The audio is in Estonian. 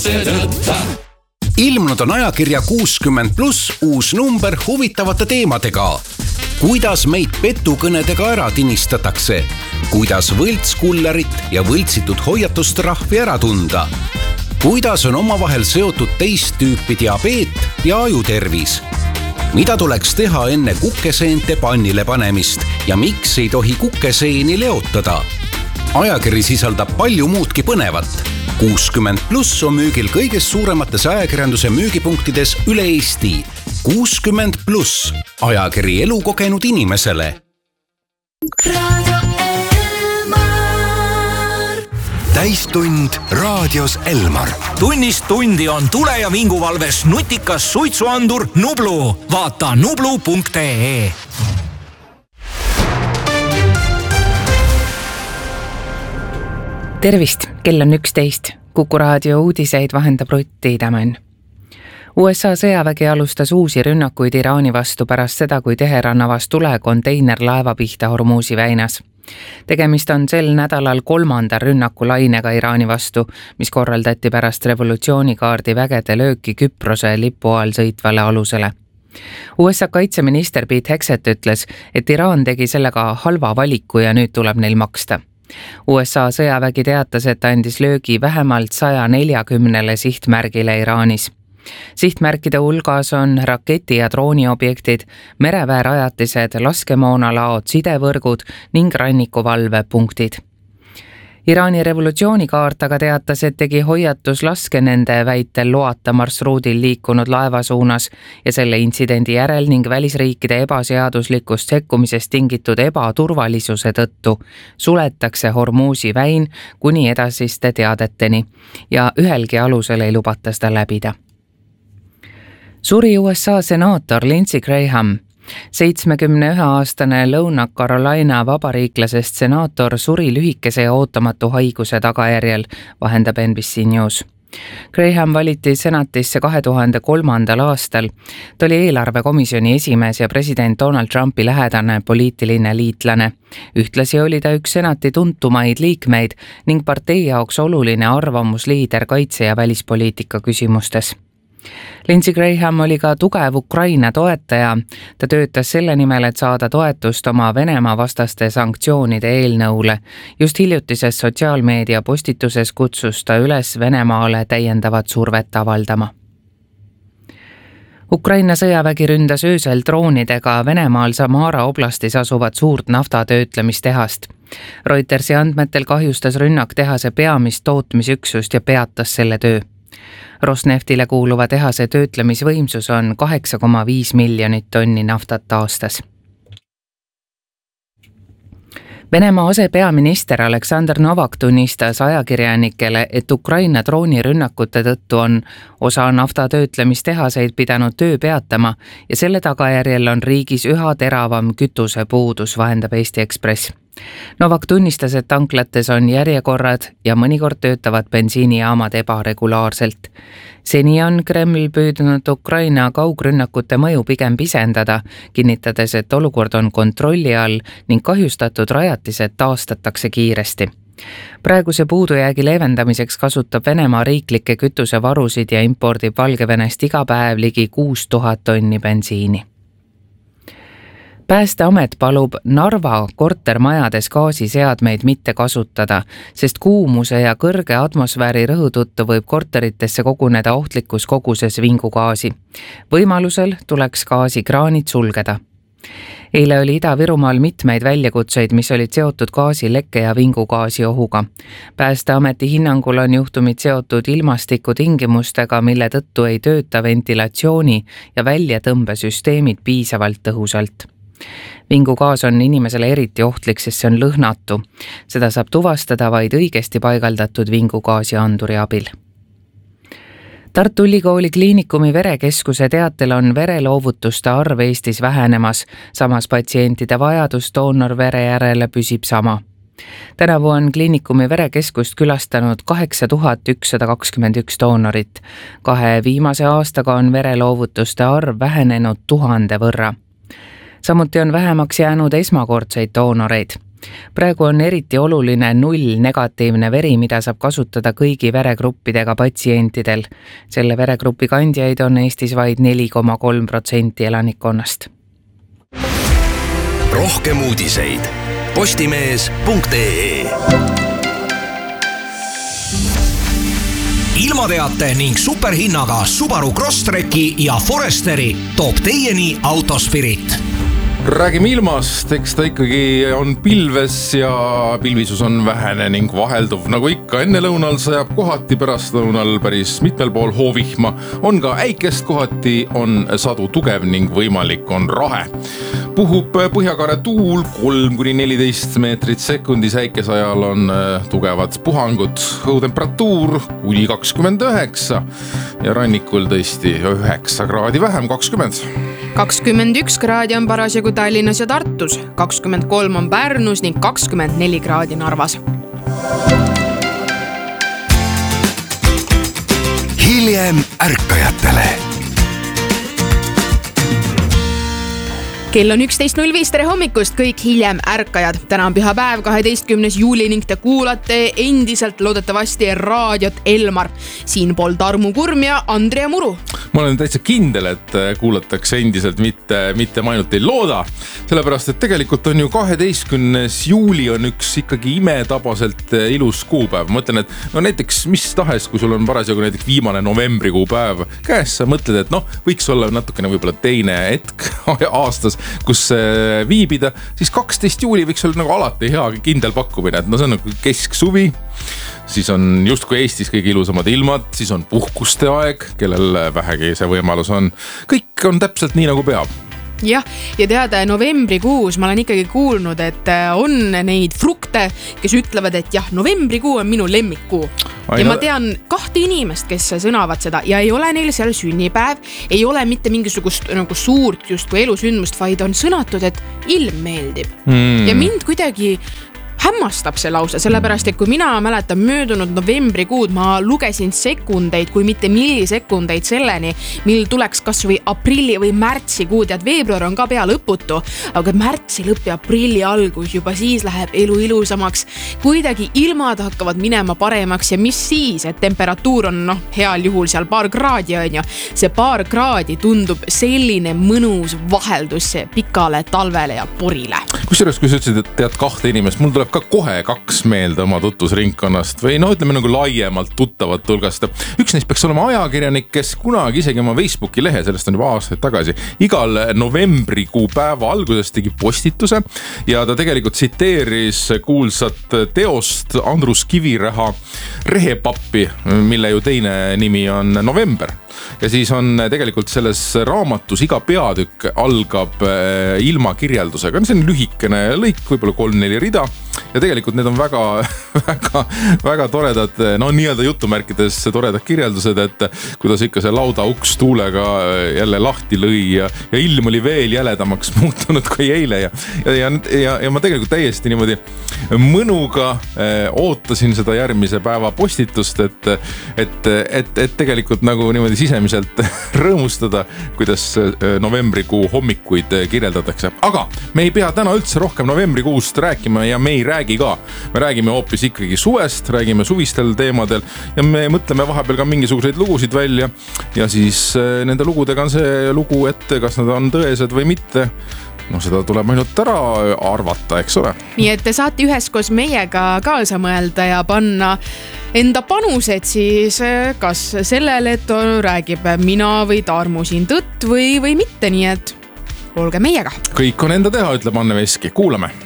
tõtta. Ilmunud on ajakirja 60+ uus number huvitavate teemadega. Kuidas meid petukõnedega ära tinistatakse? Kuidas võltskullerit ja võltsitud hoiatustrahvi ära tunda? Kuidas on omavahel seotud teist tüüpi diabeet ja ajutervis? Mida tuleks teha enne kukeseente pannile panemist ja miks ei tohi kukeseeni leotada? Ajakiri sisaldab palju muudki põnevat. 60+ on müügil kõigest suuremates ajakirjanduse müügipunktides üle Eesti. 60+, ajakiri elukogenud inimesele. Täistund raadios Elmar. Tunnist tundi on tule- ja vinguvalves nutikas suitsuandur Nublu. Vaata nublu.ee. Tervist, kell on 11. Kuku raadio uudiseid vahendab Rutti Idamann. USA sõjavägi alustas uusi rünnakuid Iraani vastu pärast seda, kui Teheran avas tule konteinerlaeva pihta Hormuzi väinas. Tegemist on sel nädalal 3. rünnakulainega Iraani vastu, mis korraldati pärast revolutsioonikaardi vägede lööki Küprose lipu all sõitvale alusele. USA kaitseminister Pete Hegseth ütles, et Iraan tegi sellega halva valiku ja nüüd tuleb neil maksta. USA sõjavägi teatas, et andis löögi vähemalt 140 sihtmärgile Iraanis. Sihtmärkide hulgas on raketi- ja drooniobjektid, mereväerajatised, laskemoonalaod, sidevõrgud ning rannikuvalvepunktid. Iraani revolutsioonikaart aga teatas, et tegi hoiatuslaske nende väitel loata marsruudil liikunud laeva suunas ja selle intsidendi järel ning välisriikide ebaseaduslikust sekkumisest tingitud ebaturvalisuse tõttu suletakse Hormuzi väin kuni edasiste teadeteni ja ühelgi alusel ei lubata seda läbida. Suri USA senaator Lindsey Graham. 71-aastane Lõuna-Carolina vabariiklasest senaator suri lühikese ja ootamatu haiguse tagajärjel, vahendab NBC News. Graham valiti senatisse 2003. aastal. Ta oli eelarvekomisjoni esimees ja president Donald Trumpi lähedane poliitiline liitlane. Ühtlasi oli ta üks senati tuntumaid liikmeid ning partei jaoks oluline arvamusliider kaitse- ja välispoliitika küsimustes. Lindsey Graham oli ka tugev Ukraina toetaja. Ta töötas selle nimel, et saada toetust oma Venemaa vastaste sanktsioonide eelnõule. Just hiljutises sotsiaalmeedia postituses kutsus ta üles Venemaale täiendavat survet avaldama. Ukraina sõjavägi ründas öösel droonidega Venemaal Samara oblastis asuvat suurt naftatöötlemistehast. Reutersi andmetel kahjustas rünnak tehase peamist tootmisüksust ja peatas selle töö. Rosneftile kuuluva tehase töötlemisvõimsus on 8,5 miljonit tonni naftat aastas. Venemaa asepeaminister Aleksandr Novak tunnistas ajakirjanikele, et Ukraina droonirünnakute tõttu on osa naftatöötlemistehaseid pidanud töö peatama ja selle tagajärjel on riigis üha teravam kütusepuudus, vahendab Eesti Ekspress. Novak tunnistas, et tanklates on järjekorrad ja mõnikord töötavad bensiinijaamad ebaregulaarselt. Seni on Kreml püüdnud Ukraina kaugrünnakute mõju pigem pisendada, kinnitades, et olukord on kontrolli all ning kahjustatud rajatised taastatakse kiiresti. Praeguse puudujäägi leevendamiseks kasutab Venemaa riiklikke kütusevarusid ja impordib Valgevenest iga päev ligi 6000 tonni bensiini. Päästeamet palub Narva kortermajades gaasiseadmeid mitte kasutada, sest kuumuse ja kõrge atmosfääri rõhu tõttu võib korteritesse koguneda ohtlikus koguses vingugaasi. Võimalusel tuleks gaasikraanid sulgeda. Eile oli Ida-Virumaal mitmeid väljakutseid, mis olid seotud gaasilekke ja vingugaasi ohuga. Päästeameti hinnangul on juhtumid seotud ilmastikutingimustega, mille tõttu ei tööta ventilatsiooni ja väljatõmbesüsteemid piisavalt tõhusalt. Vingugaas on inimesele eriti ohtlik, sest see on lõhnatu. Seda saab tuvastada vaid õigesti paigaldatud vingugaasi anduri abil. Tartu Ülikooli Kliinikumi verekeskuse teatel on vereloovutuste arv Eestis vähenemas, samas patsientide vajadus doonorvere järele püsib sama. Tänavu on Kliinikumi verekeskust külastanud 8121 doonorit. 2 viimase aastaga on vereloovutuste arv vähenenud 1000 võrra. Samuti on vähemaks jäänud esmakordseid doonoreid. Praegu on eriti oluline 0 negatiivne veri, mida saab kasutada kõigi veregruppidega patsientidel. Selle veregrupi kandjaid on Eestis vaid 4,3% elanikkonnast. Rohkem uudiseid postimees.ee. Ilmateate ning superhinnaga Subaru Crosstreki ja Foresteri toob teieni Autospirit. Räägime ilmast, eks ta ikkagi on pilves ja pilvisus on vähene ning vahelduv. Nagu ikka enne lõunal sajab kohati, pärast lõunal päris mitmel pool hoovihma. On ka äikest kohati, on sadu tugev ning võimalik on rahe. Puhub põhjakare tuul 3-14 meetrit sekundis, äikes ajal on tugevad puhangud, õhutemperatuur kuni 29 ja rannikul tõesti 9 kraadi vähem, 20. 21 kraadi on parasjagu Tallinnas ja Tartus, 23 on Pärnus ning 24 kraadi Narvas. Hiljem ärkajatele. Kell on 11.05, tere hommikust kõik hiljem ärkajad. Täna on pühapäev, 12. juuli ning te kuulate endiselt loodetavasti raadiot Elmar. Siin pool Tarmu Kurm ja Andrea Muru. Ma olen täitsa kindel, et kuulatakse endiselt, mitte ma ainult ei looda. Sellepärast, et tegelikult on ju 12. juuli on üks ikkagi imetabaselt ilus kuupäev. Ma mõtlen, et no näiteks mis tahes, kui sul on parasjagu näiteks viimane novembrikuu päev käes, sa mõtled, et võiks olla natukene võib-olla teine hetk aastas, kus viibida, siis 12. juuli võiks olla nagu alati hea kindel pakkumine, et see on nagu kesksuvi, siis on justkui Eestis kõige ilusamad ilmad, siis on puhkuste aeg, kellel vähegi see võimalus on. Kõik on täpselt nii nagu peab. Jah, ja teada novembrikuus ma olen ikkagi kuulnud, et on neid frukte, kes ütlevad, et jah, novembrikuu on minu lemmikkuu. Ja ma tean 2 inimest, kes sõnavad seda ja ei ole neil seal sünnipäev, ei ole mitte mingisugust nagu suurt justkui elusündmust, vaid on sõnatud, et ilm meeldib. Ja mind kuidagi hämmastab see lause, sellepärast, et kui mina mäletan möödunud novembrikuud, ma lugesin sekundeid, kui mitte millisekundeid selleni, mil tuleks kas või aprilli või märtsikuud, ja veebruar on ka pea lõputu, aga märtsi lõpp ja aprilli algus juba siis läheb elu ilusamaks, kuidagi ilmad hakkavad minema paremaks ja mis siis, et temperatuur on heal juhul seal paar kraadi on ju, see paar kraadi tundub selline mõnus vaheldus pikale talvele ja porile. Kusjuures, kui sa ütlesid, et tead 2 inimest, mul tuleb ka kohe 2 meelde oma tutvusringkonnast või ütleme nagu laiemalt tuttavat hulgast. Üks neist peaks olema ajakirjanik, kes kunagi isegi oma Facebooki lehe, sellest on juba aastaid tagasi, igal novembrikuu päeva alguses tegi postituse ja ta tegelikult tsiteeris kuulsat teost Andrus Kiviräha Rehepappi, mille ju teine nimi on November. Ja siis on tegelikult selles raamatus iga peatükk algab ilmakirjeldusega. See on lühikene lõik, võib-olla 3-4 rida. Ja tegelikult need on väga toredad, nii-öelda jutumärkides toredad kirjeldused, et kuidas ikka see lauda uks tuulega jälle lahti lõi ja ilm oli veel jäledamaks muutunud kui eile. Ja ma tegelikult täiesti niimoodi mõnuga ootasin seda järgmise päeva postitust, et tegelikult nagu niimoodi sisemiselt rõõmustada, kuidas novembrikuu hommikuid kirjeldatakse. Aga me ei pea täna üldse rohkem novembrikuust rääkima ja me ei räägi ka. Me räägime hoopis ikkagi suvest, räägime suvistel teemadel ja me mõtleme vahepeal ka mingisuguseid lugusid välja ja siis nende lugudega on see lugu, et kas nad on tõesed või mitte. Seda tuleb ainult ära arvata, eks ole. Nii et te saate üheskoos meiega kaasa mõelda ja panna enda panused siis kas sellele, et räägib mina või Tarmu siin tõtt või mitte, nii et olge meiega. Kõik on enda teha, ütleb Anne Veski. Kuulame.